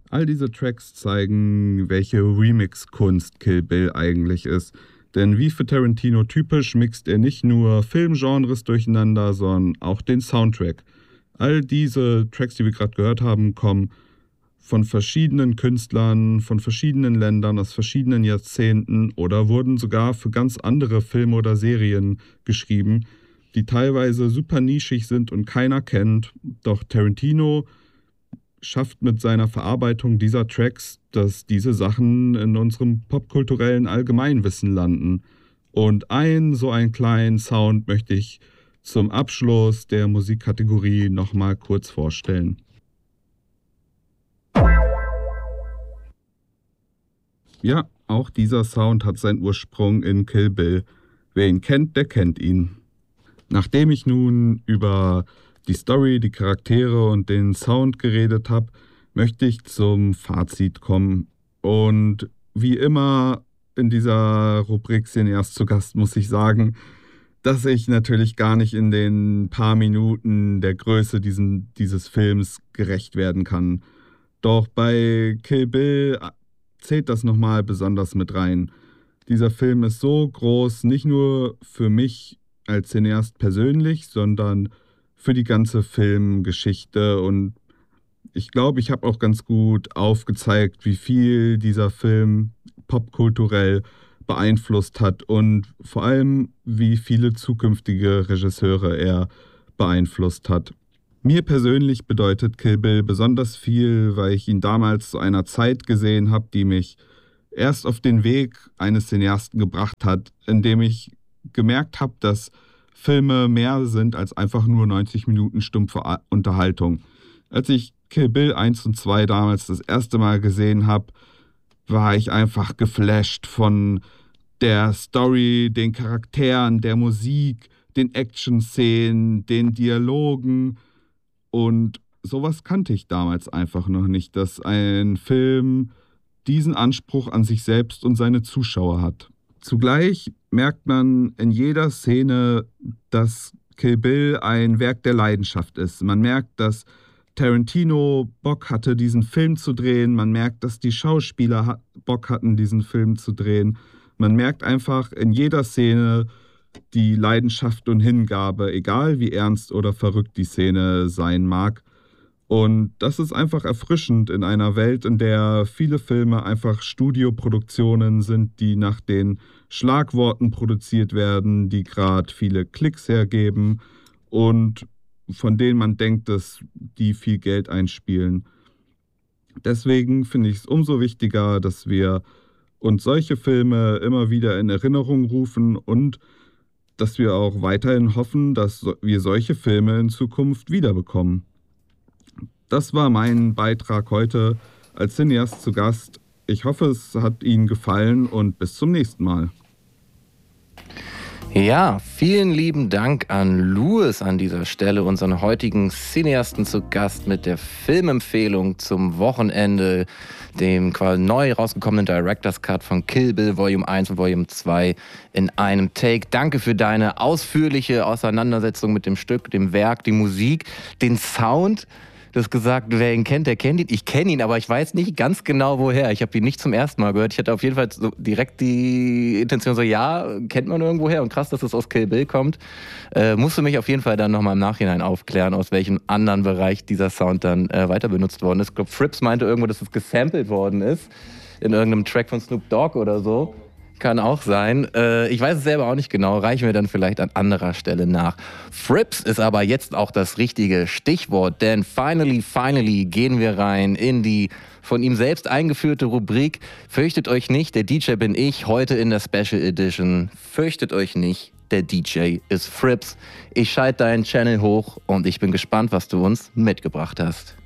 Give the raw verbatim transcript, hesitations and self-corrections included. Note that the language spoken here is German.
All diese Tracks zeigen, welche Remix-Kunst Kill Bill eigentlich ist. Denn wie für Tarantino typisch mixt er nicht nur Filmgenres durcheinander, sondern auch den Soundtrack. All diese Tracks, die wir gerade gehört haben, kommen von verschiedenen Künstlern, von verschiedenen Ländern, aus verschiedenen Jahrzehnten oder wurden sogar für ganz andere Filme oder Serien geschrieben, die teilweise super nischig sind und keiner kennt. Doch Tarantino schafft mit seiner Verarbeitung dieser Tracks, dass diese Sachen in unserem popkulturellen Allgemeinwissen landen. Und ein so einen kleinen Sound möchte ich zum Abschluss der Musikkategorie nochmal kurz vorstellen. Ja, auch dieser Sound hat seinen Ursprung in Kill Bill. Wer ihn kennt, der kennt ihn. Nachdem ich nun über die Story, die Charaktere und den Sound geredet habe, möchte ich zum Fazit kommen. Und wie immer in dieser Rubrik Cineast zu Gast muss ich sagen, dass ich natürlich gar nicht in den paar Minuten der Größe diesen, dieses Films gerecht werden kann. Doch bei Kill Bill zählt das nochmal besonders mit rein. Dieser Film ist so groß, nicht nur für mich als Cineast persönlich, sondern für die ganze Filmgeschichte. Und ich glaube, ich habe auch ganz gut aufgezeigt, wie viel dieser Film popkulturell beeinflusst hat und vor allem, wie viele zukünftige Regisseure er beeinflusst hat. Mir persönlich bedeutet Kill Bill besonders viel, weil ich ihn damals zu einer Zeit gesehen habe, die mich erst auf den Weg eines Cineasten gebracht hat, indem ich gemerkt habe, dass Filme mehr sind als einfach nur neunzig Minuten stumpfe Unterhaltung. Als ich Kill Bill eins und zwei damals das erste Mal gesehen habe, war ich einfach geflasht von der Story, den Charakteren, der Musik, den Action-Szenen, den Dialogen. Und sowas kannte ich damals einfach noch nicht, dass ein Film diesen Anspruch an sich selbst und seine Zuschauer hat. Zugleich merkt man in jeder Szene, dass Kill Bill ein Werk der Leidenschaft ist. Man merkt, dass Tarantino Bock hatte, diesen Film zu drehen. Man merkt, dass die Schauspieler Bock hatten, diesen Film zu drehen. Man merkt einfach in jeder Szene die Leidenschaft und Hingabe, egal wie ernst oder verrückt die Szene sein mag. Und das ist einfach erfrischend in einer Welt, in der viele Filme einfach Studioproduktionen sind, die nach den Schlagworten produziert werden, die gerade viele Klicks hergeben und von denen man denkt, dass die viel Geld einspielen. Deswegen finde ich es umso wichtiger, dass wir uns solche Filme immer wieder in Erinnerung rufen und dass wir auch weiterhin hoffen, dass wir solche Filme in Zukunft wiederbekommen. Das war mein Beitrag heute als Cineast zu Gast. Ich hoffe, es hat Ihnen gefallen und bis zum nächsten Mal. Ja, vielen lieben Dank an Louis an dieser Stelle, unseren heutigen Cineasten zu Gast mit der Filmempfehlung zum Wochenende, dem quasi neu rausgekommenen Director's Cut von Kill Bill Volume eins und Volume zwei in einem Take. Danke für deine ausführliche Auseinandersetzung mit dem Stück, dem Werk, die Musik, den Sound. Du hast gesagt, wer ihn kennt, der kennt ihn. Ich kenne ihn, aber ich weiß nicht ganz genau, woher. Ich habe ihn nicht zum ersten Mal gehört. Ich hatte auf jeden Fall so direkt die Intention, so ja, kennt man irgendwoher und krass, dass es aus Kill Bill kommt. Äh, musst du mich auf jeden Fall dann nochmal im Nachhinein aufklären, aus welchem anderen Bereich dieser Sound dann äh, weiter benutzt worden ist. Ich glaube, Frips meinte irgendwo, dass es gesampelt worden ist in irgendeinem Track von Snoop Dogg oder so. Kann auch sein. Äh, ich weiß es selber auch nicht genau. Reichen wir dann vielleicht an anderer Stelle nach. Frips ist aber jetzt auch das richtige Stichwort, denn finally, finally gehen wir rein in die von ihm selbst eingeführte Rubrik Fürchtet euch nicht, der D J bin ich, heute in der Special Edition. Fürchtet euch nicht, der D J ist Frips. Ich schalte deinen Channel hoch und ich bin gespannt, was du uns mitgebracht hast.